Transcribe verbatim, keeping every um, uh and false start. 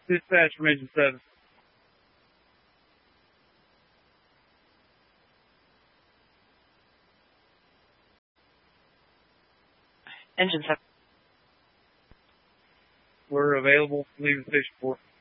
Dispatch from Engine seven. Engine seven. We're available. Leave the station for.